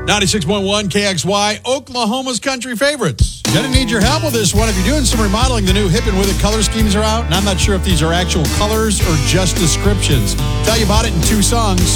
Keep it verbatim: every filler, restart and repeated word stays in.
ninety-six point one K X Y, Oklahoma's country favorites. Gonna need your help with this one. If you're doing some remodeling, the new Hip and With It color schemes are out, and I'm not sure if these are actual colors or just descriptions. Tell you about it in two songs.